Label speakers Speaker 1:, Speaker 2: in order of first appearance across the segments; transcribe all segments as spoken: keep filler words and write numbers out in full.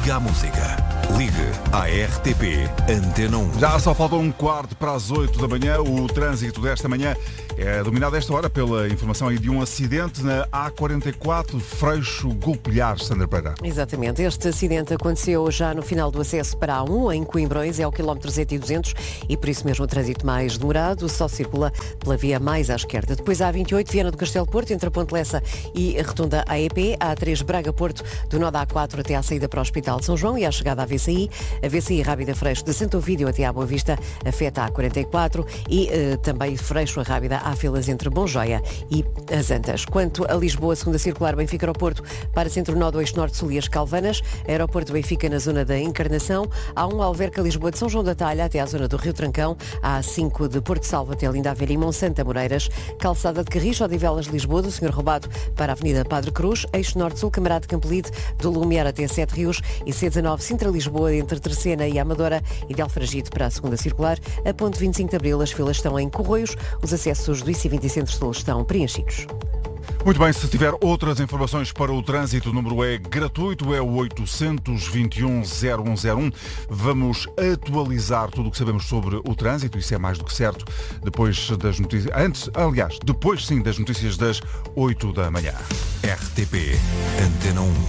Speaker 1: Liga à música. Ligue à R T P Antena um.
Speaker 2: Já só falta um quarto para as oito da manhã. O trânsito desta manhã é dominado esta hora pela informação aí de um acidente na A quarenta e quatro, Freixo-Golpilhar, Sandra Pereira.
Speaker 3: Exatamente. Este acidente aconteceu já no final do acesso para a A um, em Coimbrões, é o quilómetro cento e duzentos, e por isso mesmo o trânsito mais demorado só circula pela via mais à esquerda. Depois a A vinte e oito, Viana do Castelo Porto, entre a Ponte Lessa e a Rotunda A E P, a A três Braga-Porto, do nó da A quatro até à saída para o Hospital de São João e à chegada à V C I, a V C I Rábida Freixo de Santo Ovídio até à Boa Vista, afeta a A quarenta e quatro e eh, também Freixo a Rábida, há filas entre Bonjoia e as Antas. Quanto a Lisboa, segunda circular Benfica-Aeroporto, para centro-nó do eixo norte-sul e as Calvanas, aeroporto Benfica na zona da Encarnação, há um Alverca-Lisboa de São João da Talha até à zona do Rio Trancão, há cinco de Porto Salvo até Linda a Velha e Monsanto Moreiras, calçada de Carris, Odivelas-Lisboa, do senhor Roubado para a Avenida Padre Cruz, eixo norte-sul, Camarada de Campolide, do Lumiar até Sete Rios e C dezanove Sintra-Lisboa entre Terceira e Amadora e de Alfragide para a segunda circular, a ponte vinte e cinco de Abril, as filas estão em Corroios, os acessos do I C vinte e Centro-Sul estão preenchidos.
Speaker 2: Muito bem, se tiver outras informações para o trânsito, o número é gratuito, é o oitocentos e vinte e um, zero um zero um. Vamos atualizar tudo o que sabemos sobre o trânsito, isso é mais do que certo, depois das notícias, antes, aliás, depois sim das notícias das oito da manhã.
Speaker 1: R T P Antena um.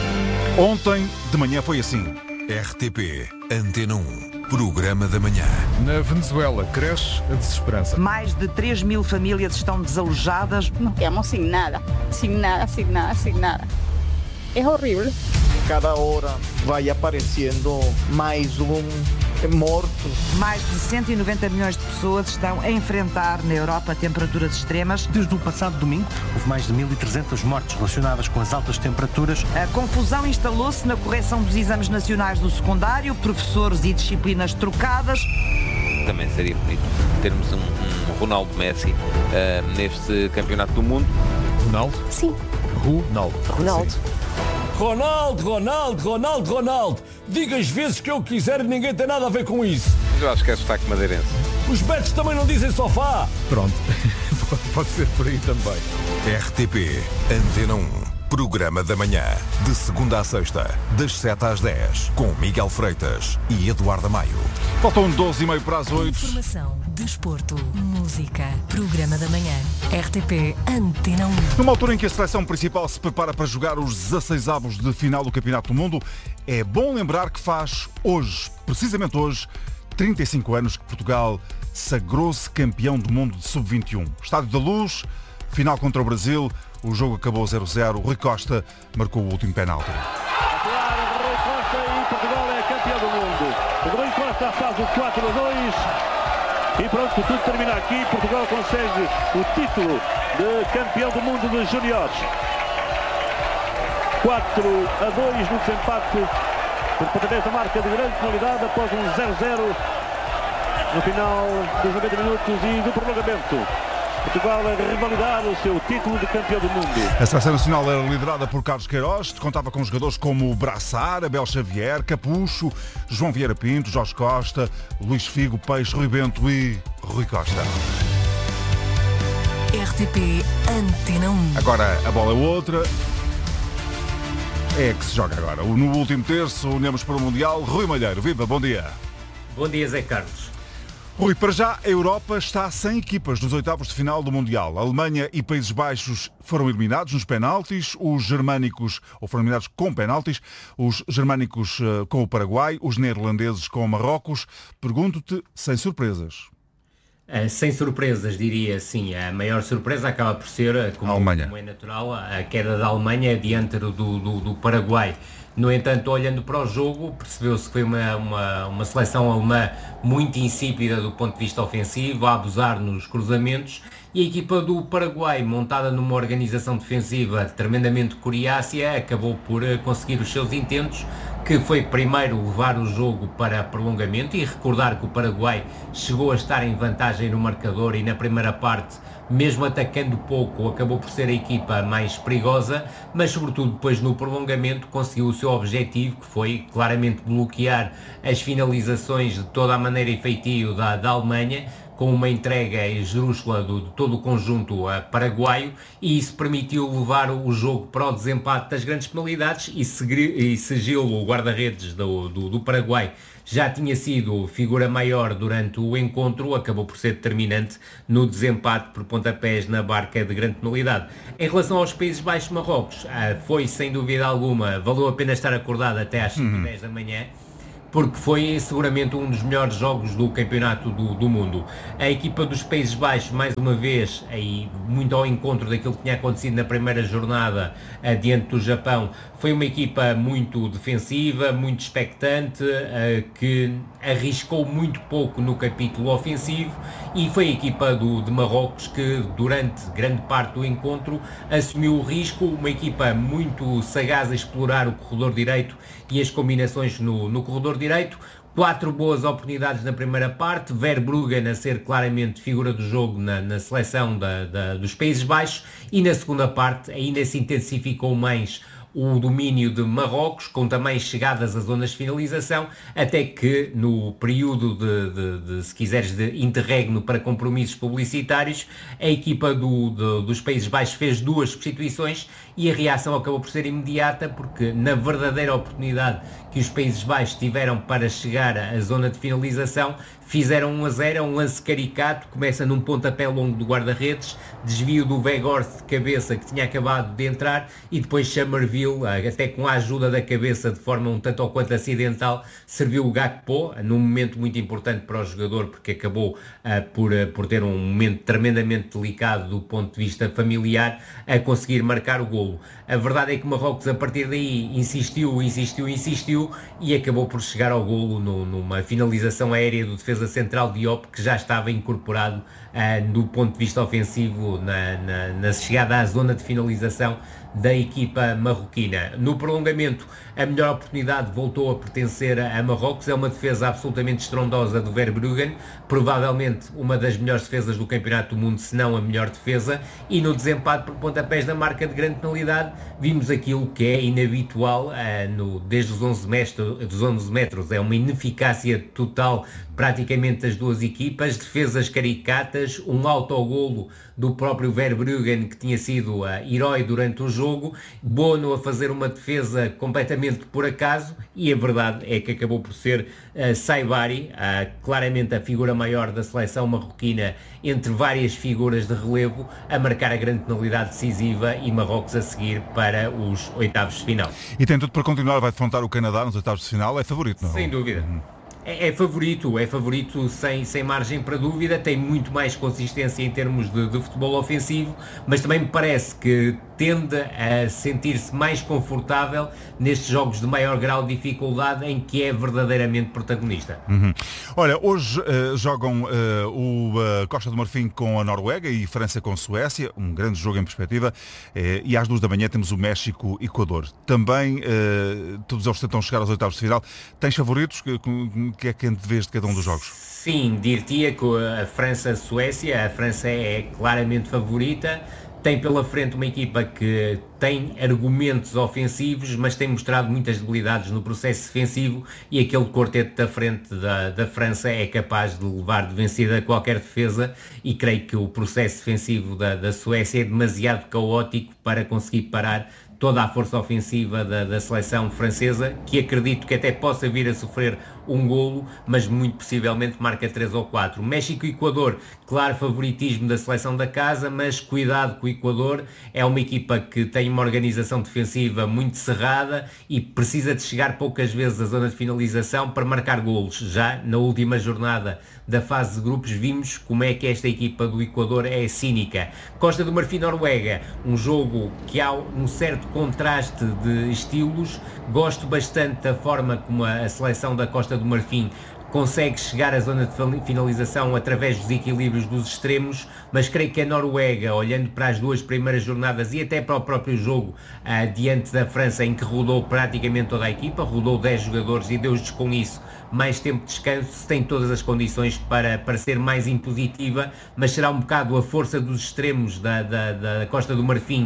Speaker 2: Ontem de manhã foi assim.
Speaker 1: R T P Antena um. Programa da manhã.
Speaker 4: Na Venezuela cresce a desesperança.
Speaker 5: Mais de três mil famílias estão desalojadas.
Speaker 6: Nos quedamos sin nada, sin nada, sin nada, sin nada. É horrível.
Speaker 7: Cada hora vai aparecendo mais um morto.
Speaker 5: Mais de cento e noventa milhões de pessoas estão a enfrentar na Europa temperaturas extremas.
Speaker 8: Desde o passado domingo, houve mais de mil e trezentas mortes relacionadas com as altas temperaturas.
Speaker 5: A confusão instalou-se na correção dos exames nacionais do secundário, professores e disciplinas trocadas.
Speaker 9: Também seria bonito termos um, um Ronaldo Messi uh, neste campeonato do mundo.
Speaker 4: Ronaldo?
Speaker 3: Sim.
Speaker 4: Ronaldo.
Speaker 3: Ronaldo.
Speaker 4: Sim.
Speaker 10: Ronaldo, Ronaldo, Ronaldo, Ronaldo. Diga as vezes que eu quiser e ninguém tem nada a ver com isso.
Speaker 9: Eu acho que é sotaque madeirense.
Speaker 10: Os betos também não dizem sofá.
Speaker 4: Pronto, pode ser por aí também.
Speaker 1: R T P Antena um. Programa da manhã, de segunda a sexta, das sete às dez, com Miguel Freitas e Eduardo Maio.
Speaker 2: Faltam doze e meio para as oito.
Speaker 11: Informação, desporto, música, programa da manhã, R T P Antena um.
Speaker 2: Numa altura em que a seleção principal se prepara para jogar os dezasseis avos de final do Campeonato do Mundo, é bom lembrar que faz hoje, precisamente hoje, trinta e cinco anos que Portugal sagrou-se campeão do mundo de sub vinte e um. Estádio da Luz, final contra o Brasil, o jogo acabou zero a zero, Rui Costa marcou o último penalti.
Speaker 12: Rui Costa e Portugal é campeão do mundo. O Rui Costa faz o quatro a dois e pronto, tudo termina aqui. Portugal consegue o título de campeão do mundo de juniores. quatro a dois no desempate, através da marca de grande penalidade após um zero a zero no final dos noventa minutos e do prolongamento. Portugal a revalidar o seu título de campeão do mundo.
Speaker 2: A seleção nacional era liderada por Carlos Queiroz, contava com jogadores como Braçar, Abel Xavier, Capucho, João Vieira Pinto, Jorge Costa, Luís Figo, Peixe, Rui Bento e Rui Costa.
Speaker 11: R T P Antena um.
Speaker 2: Agora a bola é outra. É que se joga agora. No último terço, unimos para o Mundial. Rui Malheiro, viva, bom dia.
Speaker 13: Bom dia, Zé Carlos.
Speaker 2: Rui, para já a Europa está sem equipas nos oitavos de final do Mundial. A Alemanha e Países Baixos foram eliminados nos penaltis, os germânicos, ou foram eliminados com penaltis, os germânicos uh, com o Paraguai, os neerlandeses com o Marrocos. Pergunto-te, sem surpresas.
Speaker 13: Uh, sem surpresas, diria sim. A maior surpresa acaba por ser, como, como é natural, a queda da Alemanha diante do, do, do Paraguai. No entanto, olhando para o jogo, percebeu-se que foi uma, uma, uma seleção alemã muito insípida do ponto de vista ofensivo, a abusar nos cruzamentos, e a equipa do Paraguai, montada numa organização defensiva tremendamente coriácea, acabou por conseguir os seus intentos, que foi primeiro levar o jogo para prolongamento e recordar que o Paraguai chegou a estar em vantagem no marcador e na primeira parte, mesmo atacando pouco, acabou por ser a equipa mais perigosa, mas sobretudo depois no prolongamento conseguiu o seu objetivo, que foi claramente bloquear as finalizações de toda a maneira e feitio da, da Alemanha, com uma entrega esdrúxula do, de todo o conjunto uh, paraguaio, e isso permitiu levar o jogo para o desempate das grandes penalidades, e, segui, e Sigilo, o guarda-redes do, do, do Paraguai, já tinha sido figura maior durante o encontro, acabou por ser determinante no desempate por pontapés na barca de grande penalidade. Em relação aos Países Baixos e Marrocos, foi sem dúvida alguma, valeu a pena estar acordado até às cinco e dez da manhã, porque foi seguramente um dos melhores jogos do campeonato do, do mundo. A equipa dos Países Baixos, mais uma vez, aí, muito ao encontro daquilo que tinha acontecido na primeira jornada uh, diante do Japão, foi uma equipa muito defensiva, muito expectante, uh, que arriscou muito pouco no capítulo ofensivo, e foi a equipa do, de Marrocos que, durante grande parte do encontro, assumiu o risco, uma equipa muito sagaz a explorar o corredor direito e as combinações no, no corredor direito. Quatro boas oportunidades na primeira parte, Verbruggen a ser claramente figura do jogo na, na seleção da, da, dos Países Baixos, e na segunda parte ainda se intensificou mais o domínio de Marrocos, com também chegadas às zonas de finalização, até que no período de, de, de se quiseres, de interregno para compromissos publicitários, a equipa do, de, dos Países Baixos fez duas substituições, e a reação acabou por ser imediata, porque na verdadeira oportunidade que os Países Baixos tiveram para chegar à zona de finalização, fizeram um a zero, um lance caricato, começa num pontapé longo do guarda-redes, desvio do Weghorst de cabeça, que tinha acabado de entrar, e depois Chammerville, até com a ajuda da cabeça de forma um tanto ou quanto acidental, serviu o Gakpo, num momento muito importante para o jogador, porque acabou uh, por, uh, por ter um momento tremendamente delicado do ponto de vista familiar, a conseguir marcar o golo. A verdade é que Marrocos, a partir daí, insistiu, insistiu, insistiu, e acabou por chegar ao golo no, numa finalização aérea do defesa central Diop, que já estava incorporado uh, do ponto de vista ofensivo na, na, na chegada à zona de finalização da equipa marroquina. No prolongamento, a melhor oportunidade voltou a pertencer a Marrocos, é uma defesa absolutamente estrondosa do Verbruggen, provavelmente uma das melhores defesas do campeonato do mundo, se não a melhor defesa, e no desempate por pontapés da marca de grande penalidade, vimos aquilo que é inabitual uh, no, desde os onze metros, dos onze metros, é uma ineficácia total praticamente das duas equipas, defesas caricatas, um autogolo do próprio Verbruggen, que tinha sido uh, herói durante o jogo, Bono a fazer uma defesa completamente por acaso, e a verdade é que acabou por ser uh, Saibari, uh, claramente a figura maior da seleção marroquina, entre várias figuras de relevo, a marcar a grande penalidade decisiva, e Marrocos a seguir para os oitavos de final.
Speaker 2: E tem tudo para continuar, vai defrontar o Canadá nos oitavos de final, é favorito, não é?
Speaker 13: Sem dúvida. Uhum. É, é favorito, é favorito sem, sem margem para dúvida, tem muito mais consistência em termos de, de futebol ofensivo, mas também me parece que tende a sentir-se mais confortável nestes jogos de maior grau de dificuldade, em que é verdadeiramente protagonista.
Speaker 2: Uhum. Olha, hoje uh, jogam uh, o uh, Costa do Marfim com a Noruega e França com a Suécia, um grande jogo em perspectiva, uh, e às duas da manhã temos o México-Equador. Também uh, todos eles tentam chegar aos oitavos de final. Tens favoritos? Que, que é que antevês de cada um dos jogos?
Speaker 13: Sim, dir-te-ia que a França-Suécia, a França é claramente favorita, tem pela frente uma equipa que tem argumentos ofensivos, mas tem mostrado muitas debilidades no processo defensivo, e aquele quarteto da frente da, da França é capaz de levar de vencida qualquer defesa, e creio que o processo defensivo da, da Suécia é demasiado caótico para conseguir parar toda a força ofensiva da, da seleção francesa, que acredito que até possa vir a sofrer um golo, mas muito possivelmente marca três ou quatro. México e Equador, claro favoritismo da seleção da casa, mas cuidado com o Equador, é uma equipa que tem uma organização defensiva muito cerrada e precisa de chegar poucas vezes à zona de finalização para marcar golos. Já na última jornada da fase de grupos vimos como é que esta equipa do Equador é cínica. Costa do Marfim-Noruega, um jogo que há um certo contraste de estilos. Gosto bastante da forma como a seleção da Costa do Marfim consegue chegar à zona de finalização através dos equilíbrios dos extremos, mas creio que a Noruega, olhando para as duas primeiras jornadas e até para o próprio jogo uh, diante da França, em que rodou praticamente toda a equipa, rodou dez jogadores e deu-lhes com isso mais tempo de descanso, tem todas as condições para, para ser mais impositiva, mas será um bocado a força dos extremos da, da, da Costa do Marfim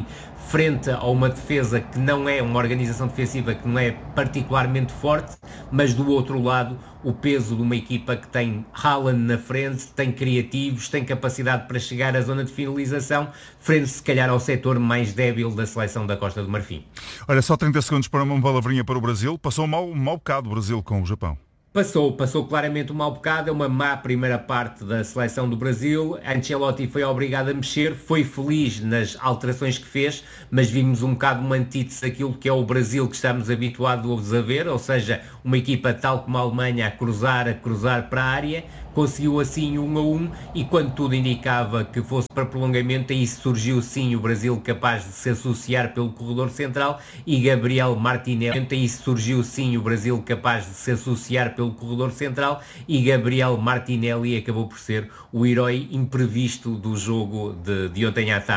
Speaker 13: frente a uma defesa que não é, uma organização defensiva que não é particularmente forte, mas do outro lado o peso de uma equipa que tem Haaland na frente, tem criativos, tem capacidade para chegar à zona de finalização, frente se calhar ao setor mais débil da seleção da Costa do Marfim.
Speaker 2: Olha, só trinta segundos para uma palavrinha para o Brasil. Passou um mau, um mau bocado o Brasil com o Japão.
Speaker 13: Passou, passou claramente um mau bocado, é uma má primeira parte da seleção do Brasil. Ancelotti foi obrigado a mexer, foi feliz nas alterações que fez, mas vimos um bocado uma antítese daquilo que é o Brasil que estamos habituados a ver, ou seja, uma equipa tal como a Alemanha a cruzar, a cruzar para a área, conseguiu assim um a um e quando tudo indicava que fosse para prolongamento, aí surgiu sim o Brasil capaz de se associar pelo corredor central e Gabriel Martinelli, aí surgiu sim o Brasil capaz de se associar pelo corredor central e Gabriel Martinelli acabou por ser o herói imprevisto do jogo de, de ontem à tarde.